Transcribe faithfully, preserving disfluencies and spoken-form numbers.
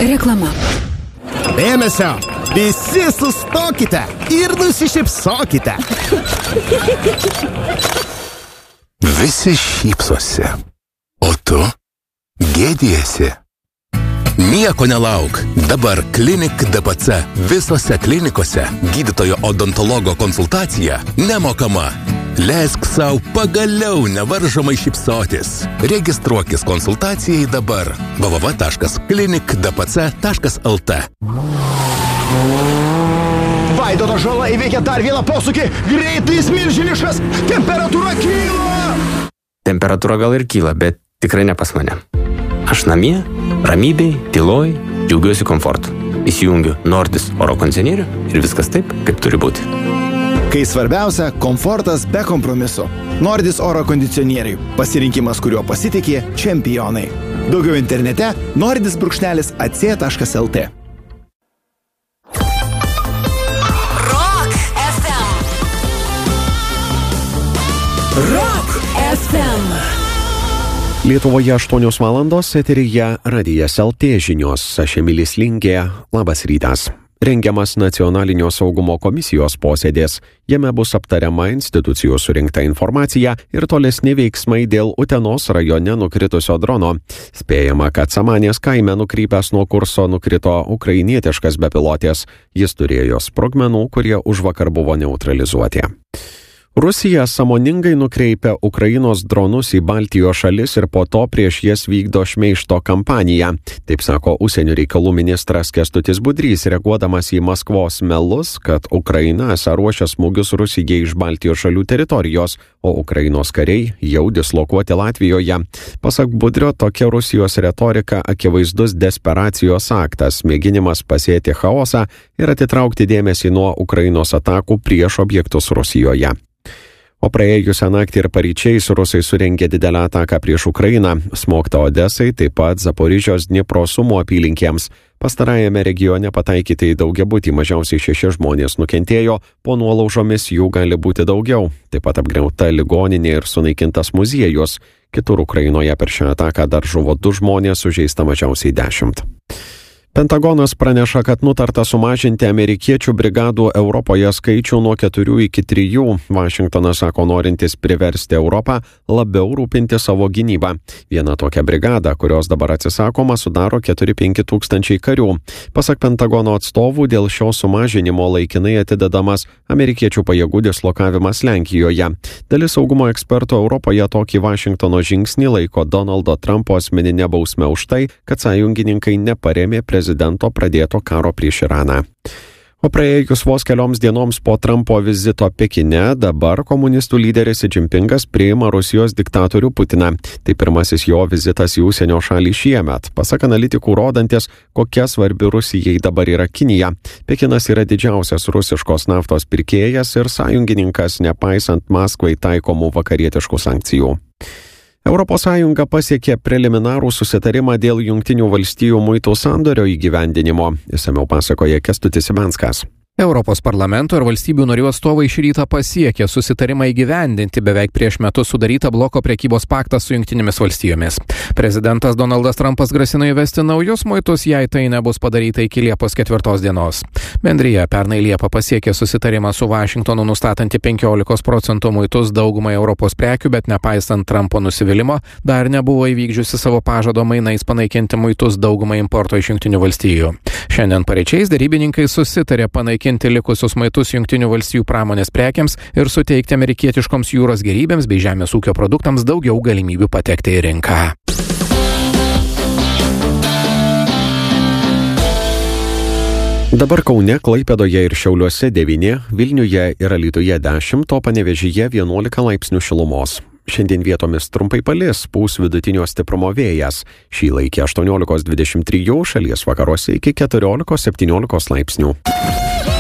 Reklama. Dėmesio! Visi sustokite ir nusišypsokite. Visi šypsosi, o tu gėdijasi. Nieko nelauk. Dabar Klinik D P C visose klinikose gydytojo odontologo konsultacija nemokama. Leisk sau pagaliau nevaržomai šypsotis. Registruokis konsultacijai dabar. w w w taškas klinik d p c taškas l t. Vaidoto žala įveikia dar vieną posūkį. Greitai jis milžiniškas. Temperatūra kyla. Temperatūra gal ir kyla, bet tikrai ne pas mane. Aš namie, ramybėj, tyloj, džiaugiuosi komfortu. Įsijungiu Nordis oro kondicionierių ir viskas taip, kaip turi būti. Kai svarbiausia, komfortas be kompromiso. Nordis oro kondicionieriai. Pasirinkimas, kuriuo pasitikė čempionai. Daugiau internete nordis brūkšnelis a c taškas l t. Rock F M. Rock F M. Lietuvoje aštuonios valandos, eteryje Radijas L T žinios. Aš Emilis Lingė. Labas rytas. Rengiamas Nacionalinio saugumo komisijos posėdis. Jame bus aptariama institucijų surinkta informacija ir tolesni veiksmai dėl Utenos rajone nukritusio drono. Spėjama, kad Samanės kaime nukrypęs nuo kurso nukrito ukrainietiškas bepilotės. Jis turėjo sprogmenų, kurie užvakar buvo neutralizuoti. Rusija sąmoningai nukreipia Ukrainos dronus į Baltijos šalis ir po to prieš jas vykdo šmeižto kampaniją. Taip sako užsienio reikalų ministras Kęstutis Budrys, reaguodamas į Maskvos melus, kad Ukraina esą ruošia smūgius Rusijai iš Baltijos šalių teritorijos, o Ukrainos kariai jau dislokuoti Latvijoje. Pasak Budrio, tokia Rusijos retorika akivaizdus desperacijos aktas, mėginimas pasėti chaosą ir atitraukti dėmesį nuo Ukrainos atakų prieš objektus Rusijoje. O praėjusią naktį ir paryčiais rusai surengė didelę ataką prieš Ukrainą, smogta Odesai, taip pat Zaporižios Dnipro Sumo apylinkėms. Pastarajame regione pataikyti į daugiabutį mažiausiai šeši žmonės nukentėjo, po nuolaužomis jų gali būti daugiau. Taip pat apgriauta ligoninė ir sunaikintas muziejus. Kitur Ukrainoje per šią ataką dar žuvo du žmonės, sužeista mažiausiai dešimt. Pentagonas praneša, kad nutarta sumažinti amerikiečių brigadų Europoje skaičių nuo keturių iki trijų. Vašingtonas sako norintis priversti Europą labiau rūpinti savo gynybą. Viena tokia brigada, kurios dabar atsisakoma, sudaro keturi penki tūkstančiai karių. Pasak Pentagono atstovų, dėl šio sumažinimo laikinai atidedamas amerikiečių pajėgų dislokavimas Lenkijoje. Dalis saugumo ekspertų Europoje tokį Vašingtono žingsnį laiko Donaldo Trumpo asmeninę bausmę už tai, kad sąjungininkai neparėmė prezidentą prezidento pradėto karo prieš Iraną. O praėjus vos kelioms dienoms po Trumpo vizito Pekine, dabar komunistų lyderis Xi Jinpingas priima Rusijos diktatorių Putiną. Tai pirmasis jo vizitas į užsienio šalį šiemet. Pasak analitikų rodantis, kokia svarbi Rusijai dabar yra Kinija. Pekinas yra didžiausias rusiškos naftos pirkėjas ir sąjungininkas, nepaisant Maskvai taikomų vakarietiškų sankcijų. Europos Sąjunga pasiekė preliminarų susitarimą dėl Jungtinių valstijų muitų sandorio įgyvendinimo. Išsamiau pasakoja Kęstutis Ivanskas. Europos parlamento ir valstybių narių atstovai šį rytą pasiekė susitarimą įgyvendinti beveik prieš metus sudarytą bloko prekybos paktą su Jungtinėmis valstijomis. Prezidentas Donaldas Trumpas grasino įvesti naujus muitus, jei tai nebus padaryta iki Liepos ketvirtos dienos. Bendrija pernai Liepą pasiekė susitarimą su Vašingtonu nustatantį penkiolikos procentų muitus daugumai Europos prekių, bet nepaisant Trumpo nusivylimo, dar nebuvo įvykdžiusi savo pažado mainais panaikinti muitus daugumai importo iš Jungtinių valstijų. Šiandien pareičiais derybininkai susitarė panaikinti likusius muitus Jungtinių valstijų pramonės prekiams ir suteikti amerikietiškoms jūros gėrybėms bei žemės ūkio produktams daugiau galimybių patekti į rinką. Dabar Kaune, Klaipėdoje ir Šiauliuose devyni, Vilniuje ir Alytuje dešimt, o Panevėžyje vienuolika laipsnių šilumos. Šiandien vietomis trumpai palis, pūs vidutinio stiprumo vėjas. Šį laikį aštuoniolikos dvidešimt trijų, šalies vakaruose iki keturiolikos septyniolikos laipsnių.